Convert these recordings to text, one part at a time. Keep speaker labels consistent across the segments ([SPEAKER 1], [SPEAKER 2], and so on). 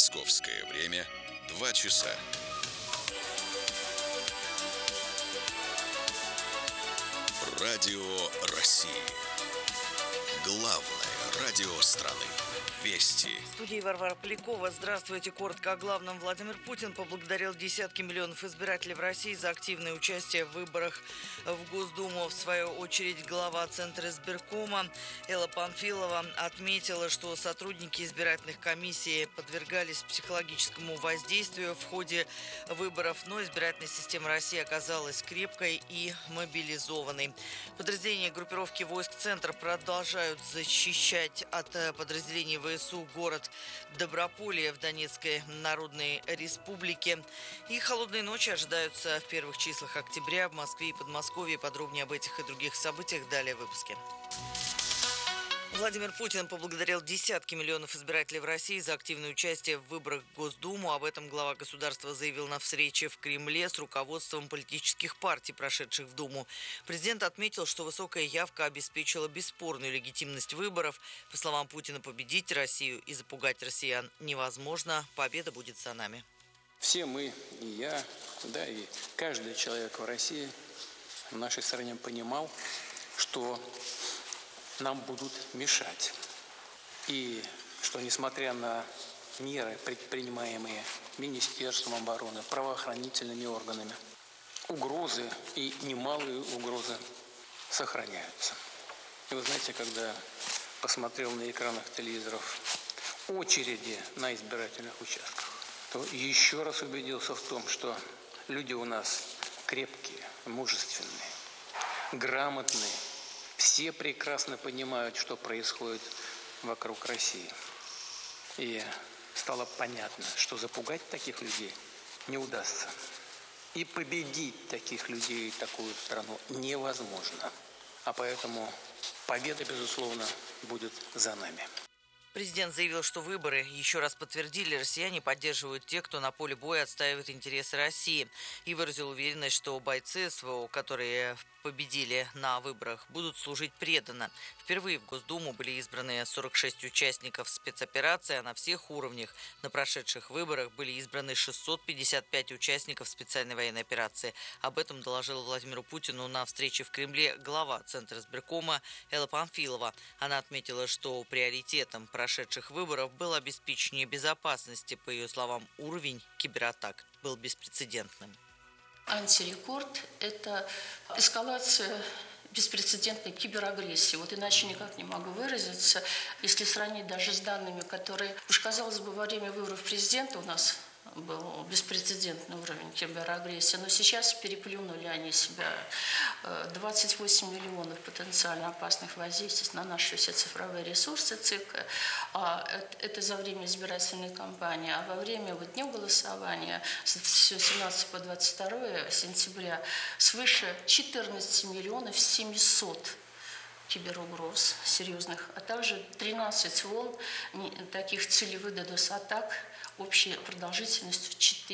[SPEAKER 1] Московское время 2 часа. Радио России. Главное радио страны. Вести.
[SPEAKER 2] В студии Варвара Полякова. Здравствуйте. Коротко о главном. Владимир Путин поблагодарил десятки миллионов избирателей в России за активное участие в выборах в Госдуму. В свою очередь, глава Центра избиркома Элла Памфилова отметила, что сотрудники избирательных комиссий подвергались психологическому воздействию в ходе выборов, но избирательная система России оказалась крепкой и мобилизованной. Подразделения группировки войск Центра продолжают защищать от подразделений ВСУ город Доброполье в Донецкой Народной Республике. И холодные ночи ожидаются в первых числах октября в Москве и Подмосковье. Подробнее об этих и других событиях далее в выпуске. Владимир Путин поблагодарил десятки миллионов избирателей в России за активное участие в выборах в Госдуму. Об этом глава государства заявил на встрече в Кремле с руководством политических партий, прошедших в Думу. Президент отметил, что высокая явка обеспечила бесспорную легитимность выборов. По словам Путина, победить Россию и запугать россиян невозможно. Победа будет за нами.
[SPEAKER 3] Все мы, и я, и каждый человек в России, в нашей стране понимал, что нам будут мешать. И что, несмотря на меры, предпринимаемые Министерством обороны, правоохранительными органами, угрозы и немалые угрозы сохраняются. И вы знаете, когда посмотрел на экранах телевизоров очереди на избирательных участках, то еще раз убедился в том, что люди у нас крепкие, мужественные, грамотные. Все прекрасно понимают, что происходит вокруг России. И стало понятно, что запугать таких людей не удастся. И победить таких людей, такую страну невозможно. А поэтому победа, безусловно, будет за нами.
[SPEAKER 2] Президент заявил, что выборы еще раз подтвердили, россияне поддерживают тех, кто на поле боя отстаивает интересы России. И выразил уверенность, что бойцы СВО, которые победили на выборах, будут служить преданно. Впервые в Госдуму были избраны 46 участников спецоперации, а на всех уровнях на прошедших выборах были избраны 655 участников специальной военной операции. Об этом доложила Владимиру Путину на встрече в Кремле глава Центра избиркома Элла Памфилова. Она отметила, что приоритетом прошедших выборов было обеспечение безопасности. По ее словам, уровень кибератак был беспрецедентным.
[SPEAKER 4] Антирекорд – это эскалация беспрецедентной киберагрессии. Вот иначе никак не могу выразиться. Если сравнить даже с данными, которые, уж казалось бы, во время выборов президента у нас был беспрецедентный уровень киберагрессии, но сейчас переплюнули они себя. 28 миллионов потенциально опасных воздействий на наши все цифровые ресурсы ЦИК. Это за время избирательной кампании. А во время дня голосования с 17 по 22 сентября свыше 14 миллионов 700 киберугроз серьезных, а также 13 волн таких целевых DDoS-атак общей продолжительностью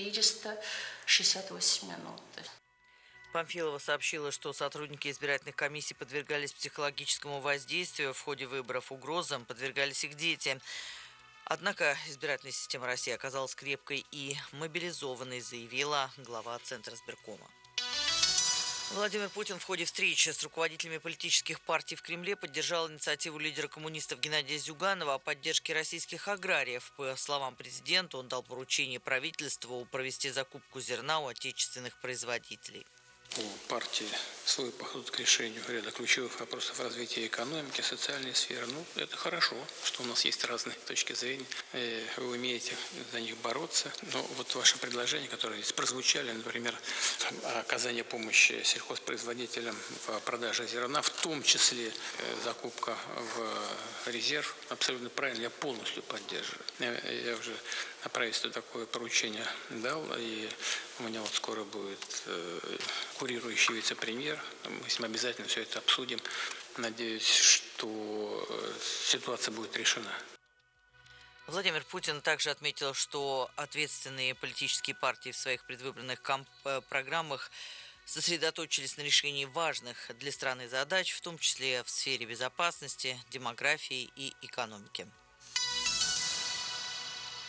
[SPEAKER 4] 468 минут.
[SPEAKER 2] Памфилова сообщила, что сотрудники избирательных комиссий подвергались психологическому воздействию в ходе выборов, угрозам подвергались их дети. Однако избирательная система России оказалась крепкой и мобилизованной, заявила глава Центра избиркома. Владимир Путин в ходе встречи с руководителями политических партий в Кремле поддержал инициативу лидера коммунистов Геннадия Зюганова о поддержке российских аграриев. По словам президента, он дал поручение правительству провести закупку зерна у отечественных производителей.
[SPEAKER 3] У партии свой подход к решению ряда ключевых вопросов развития экономики, социальной сферы. Это хорошо, что у нас есть разные точки зрения. Вы умеете за них бороться. Но ваши предложения, которые здесь прозвучали, например, оказание помощи сельхозпроизводителям в продаже зерна, в том числе закупка в резерв, абсолютно правильно, я полностью поддерживаю. Я уже на правительство такое поручение дал, и у меня скоро будет курирующий вице-премьер. Мы с ним обязательно все это обсудим. Надеюсь, что ситуация будет решена.
[SPEAKER 2] Владимир Путин также отметил, что ответственные политические партии в своих предвыборных программах сосредоточились на решении важных для страны задач, в том числе в сфере безопасности, демографии и экономики.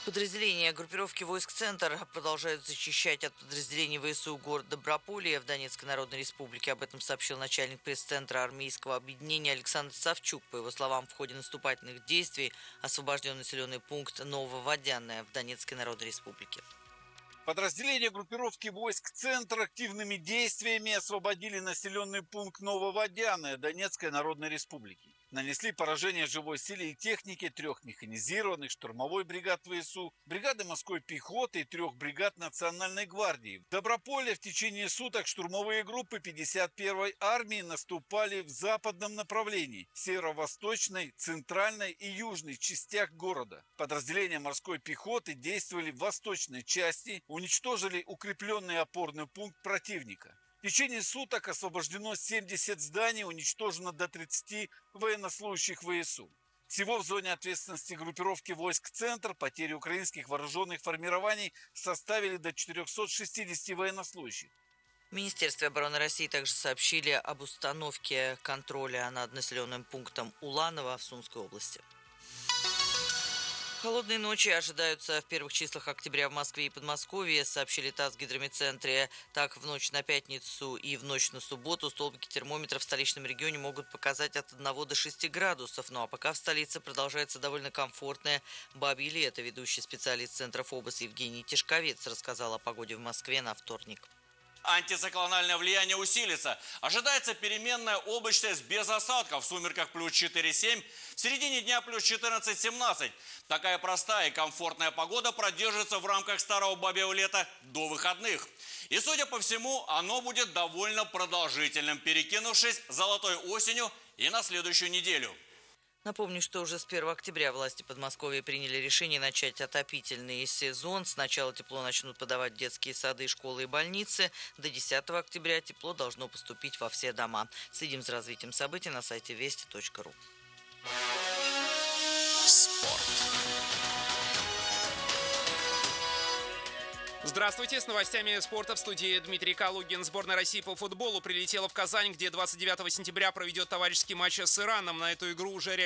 [SPEAKER 2] Подразделения группировки войск «Центр» продолжают зачищать от подразделений ВСУ город Доброполье в Донецкой Народной Республике. Об этом сообщил начальник пресс-центра армейского объединения Александр Савчук. По его словам, в ходе наступательных действий освобожден населенный пункт Нововодянное в Донецкой Народной Республике.
[SPEAKER 5] Подразделения группировки войск «Центр» активными действиями освободили населенный пункт Нововодянное Донецкой Народной Республики. Нанесли поражение живой силе и технике 3 механизированных штурмовой бригад ВСУ, бригады морской пехоты и 3 бригад Национальной гвардии. В Доброполье в течение суток штурмовые группы 51-й армии наступали в западном направлении, северо-восточной, центральной и южной частях города. Подразделения морской пехоты действовали в восточной части, уничтожили укрепленный опорный пункт противника. В течение суток освобождено 70 зданий, уничтожено до 30 военнослужащих ВСУ. Всего в зоне ответственности группировки войск «Центр» потери украинских вооруженных формирований составили до 460 военнослужащих.
[SPEAKER 2] В Министерстве обороны России также сообщили об установке контроля над населенным пунктом Уланово в Сумской области. Холодные ночи ожидаются в первых числах октября в Москве и Подмосковье, сообщили ТАСС в Гидрометцентре. Так, в ночь на пятницу и в ночь на субботу столбики термометров в столичном регионе могут показать от 1 до 6 градусов. Ну а пока в столице продолжается довольно комфортное бабье лето. Ведущий специалист Центра ФОБОС Евгений Тишковец рассказал о погоде в Москве на вторник.
[SPEAKER 6] Антициклональное влияние усилится. Ожидается переменная облачность без осадков. В сумерках плюс 4,7, в середине дня плюс 14-17. Такая простая и комфортная погода продержится в рамках старого бабьего лета до выходных. И, судя по всему, оно будет довольно продолжительным, перекинувшись золотой осенью и на следующую неделю.
[SPEAKER 2] Напомню, что уже с 1 октября власти Подмосковья приняли решение начать отопительный сезон. Сначала тепло начнут подавать детские сады, школы и больницы. До 10 октября тепло должно поступить во все дома. Следим за развитием событий на сайте вести.ру.
[SPEAKER 1] Спорт.
[SPEAKER 7] Здравствуйте, с новостями спорта в студии Дмитрий Калугин. Сборная России по футболу прилетела в Казань, где 29 сентября проведет товарищеский матч с Ираном. На эту игру уже